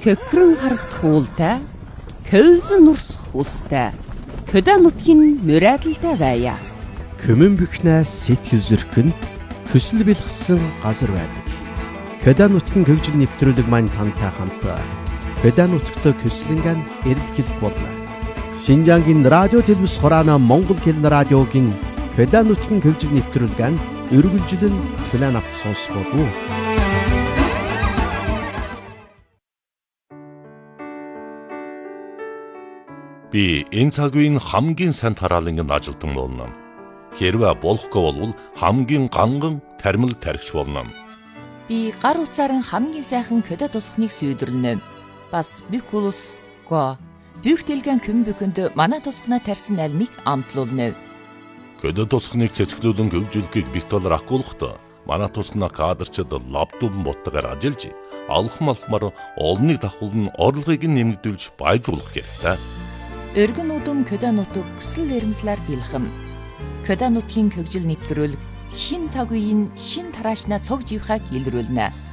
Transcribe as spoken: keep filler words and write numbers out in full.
Хөкрөн харагт хуултай, көлзөн урсах устай, хөдөө нутгийн мөрөөдөлтэй байя. Көмөн бүхнээс сэтгэл зөркөн, хүсэл бэлгсэн газар байдаг. Хөдөө нутгийн хөгжил нэвтрүүлэг маань тантай хамт байна. Хөдөө нутгт көслөнгөн эрэлхийлэх болно. Шинжангийн радио телевиз хураана Монгол хэлний радиогийн хөдөө нутгийн хөгжил нэвтрүүлгэн өргөлжлөн план авах сонсгоо. Би энэ цаг үеийн хамгийн сайн тараалангийн ажилтан болно. Хэрвээ болохгүй бол хамгийн ганган тармил тархич болно. Би гар утсаар хамгийн сайхан хөдөө тусахныг сүйдэрлэнэ. Бас бикулус го бүх дэлгэн көм бүхэнд манай тусахнаа тарьсан альмыг амтлуулна. Хөдөө тусахныг цэцгэлүүлэн хөгжүүлэхийг битолор ахгуулахдаа манай тусахнаа кадрчид лаптоп боттогоор ажиллаж алхам алхмаар олныг давхуулн орлогыг нэмэгдүүлж баяжуулах хэрэгтэй. Өргөн удам хөдөө нутаг хүсэл эрмслэр бэлхэм. Хөдөө нутгийн хөгжил нэвтрүүлэг шин цаг үеийн шин тараашнаа цог живхаг илрүүлнэ.